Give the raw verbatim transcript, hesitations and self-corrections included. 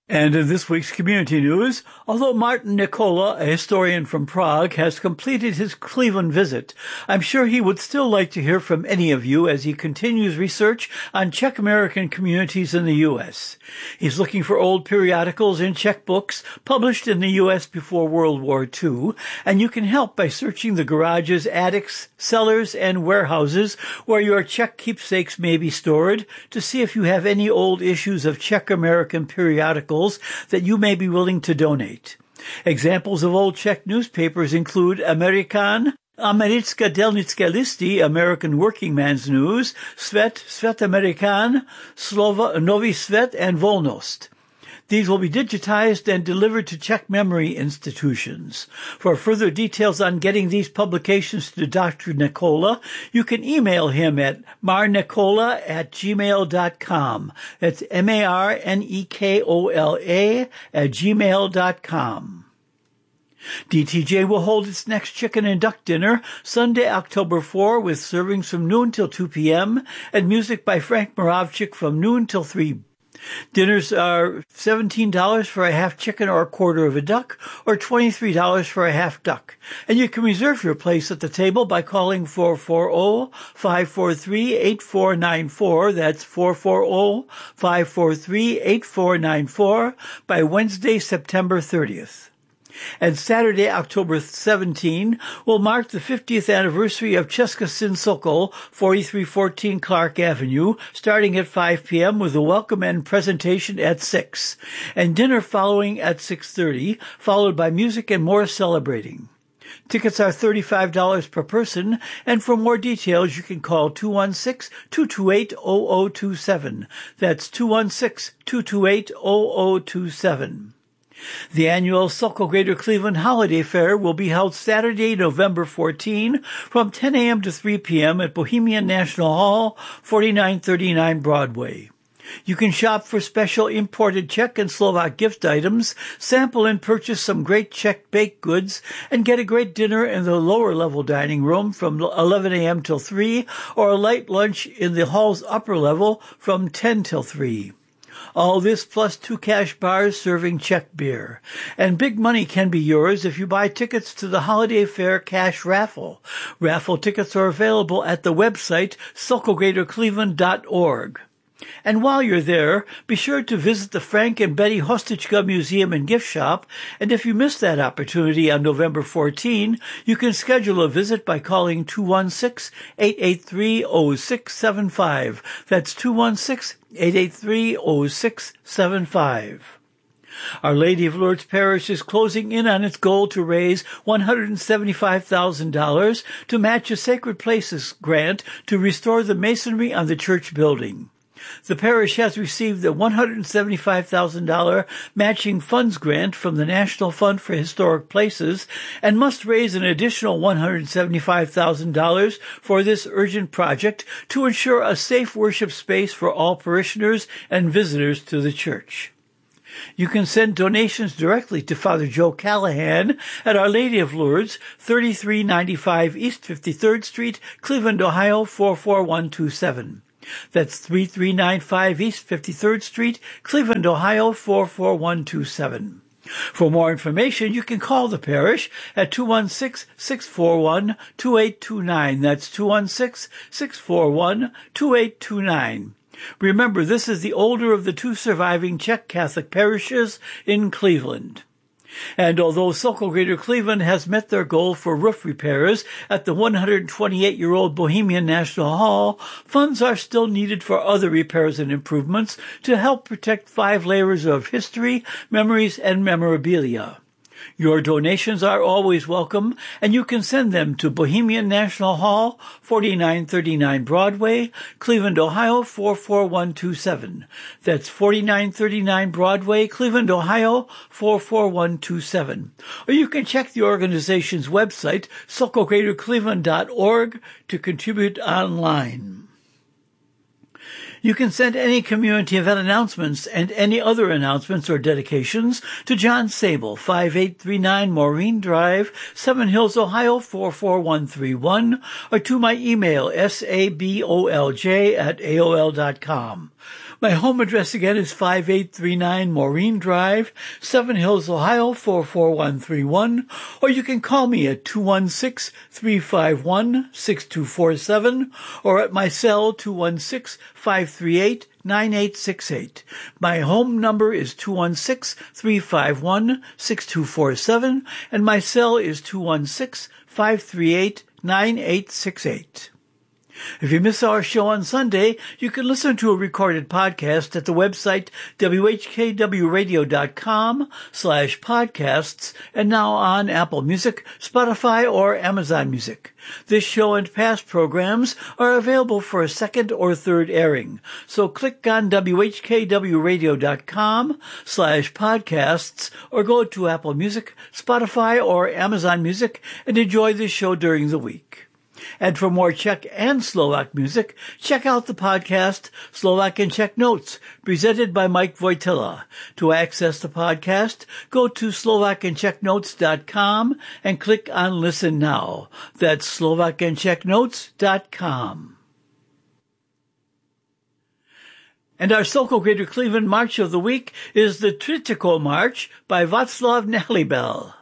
And in this week's community news, although Martin Nikola, a historian from Prague, has completed his Cleveland visit, I'm sure he would still like to hear from any of you as he continues research on Czech American communities in the U S. He's looking for old periodicals and Czech books published in the U S before World War Two, and you can help by searching the garages, attics, cellars, and warehouses where your Czech keepsakes may be stored to see if you have any old issues of Czech American periodicals that you may be willing to donate. Examples of old Czech newspapers include Amerikan, Americká delnické listy, American Working Man's News, Svět, Svět American, Slova, Nový Svět, and Volnost. These will be digitized and delivered to Czech memory institutions. For further details on getting these publications to Doctor Nikola, you can email him at marnekola at gmail dot com. That's M A R N E K O L A at gmail dot com. D T J will hold its next chicken and duck dinner Sunday, October fourth, with servings from noon till two p.m. and music by Frank Moravchik from noon till three. Dinners are seventeen dollars for a half chicken or a quarter of a duck, or twenty-three dollars for a half duck. And you can reserve your place at the table by calling four four zero, five four three, eight four nine four. That's four four zero, five four three, eight four nine four by Wednesday, September thirtieth. And Saturday, October seventeenth, will mark the fiftieth anniversary of Český syn Sokol, forty-three fourteen Clark Avenue, starting at five p.m. with a welcome and presentation at six, and dinner following at six thirty, followed by music and more celebrating. Tickets are thirty-five dollars per person, and for more details you can call two one six, two two eight, zero zero two seven. That's two one six, two two eight, zero zero two seven. The annual Sokol Greater Cleveland Holiday Fair will be held Saturday, November fourteenth from ten a.m. to three p.m. at Bohemian National Hall, forty-nine thirty-nine Broadway. You can shop for special imported Czech and Slovak gift items, sample and purchase some great Czech baked goods, and get a great dinner in the lower-level dining room from eleven a.m. till three, or a light lunch in the hall's upper level from ten till three. All this plus two cash bars serving Czech beer. And big money can be yours if you buy tickets to the Holiday Fair Cash Raffle. Raffle tickets are available at the website sokol greater cleveland dot org. And while you're there, be sure to visit the Frank and Betty Hostichka Museum and Gift Shop, and if you missed that opportunity on November fourteenth, you can schedule a visit by calling two one six, eight eight three, zero six seven five. That's two one six, eight eight three, zero six seven five. Our Lady of Lourdes Parish is closing in on its goal to raise one hundred seventy-five thousand dollars to match a Sacred Places grant to restore the masonry on the church building. The parish has received the one hundred seventy-five thousand dollars matching funds grant from the National Fund for Historic Places and must raise an additional one hundred seventy-five thousand dollars for this urgent project to ensure a safe worship space for all parishioners and visitors to the church. You can send donations directly to Father Joe Callahan at Our Lady of Lourdes, thirty-three ninety-five East fifty-third Street, Cleveland, Ohio, four four one two seven. That's thirty-three ninety-five East fifty-third Street, Cleveland, Ohio, four four one two seven. For more information, you can call the parish at two one six, six four one, two eight two nine. That's two one six, six four one, two eight two nine. Remember, this is the older of the two surviving Czech Catholic parishes in Cleveland. And although Sokol Greater Cleveland has met their goal for roof repairs at the one hundred twenty-eight-year-old Bohemian National Hall, funds are still needed for other repairs and improvements to help protect five layers of history, memories, and memorabilia. Your donations are always welcome, and you can send them to Bohemian National Hall, forty-nine thirty-nine Broadway, Cleveland, Ohio, four four one two seven. That's forty-nine thirty-nine Broadway, Cleveland, Ohio, four four one two seven. Or you can check the organization's website, sokol greater cleveland dot org, to contribute online. You can send any community event announcements and any other announcements or dedications to John Sable, five eight three nine Maureen Drive, Seven Hills, Ohio, four four one three one, or to my email, sabolj at A O L dot com. My home address again is five eight three nine Maureen Drive, Seven Hills, Ohio four four one three one, or you can call me at two one six, three five one, six two four seven or at my cell two one six, five three eight, nine eight six eight. My home number is two one six, three five one, six two four seven and my cell is two one six, five three eight, nine eight six eight. If you miss our show on Sunday, you can listen to a recorded podcast at the website W H K W radio dot com slash podcasts and now on Apple Music, Spotify, or Amazon Music. This show and past programs are available for a second or third airing. So click on W H K W radio dot com slash podcasts or go to Apple Music, Spotify, or Amazon Music and enjoy this show during the week. And for more Czech and Slovak music, check out the podcast Slovak and Czech Notes, presented by Mike Wojtyla. To access the podcast, go to Slovak and Czech Notes dot com and click on Listen Now. That's Slovak and Czech Notes dot com. And our Sokol Greater Cleveland March of the Week is the Tritiko March by Václav Nalibel.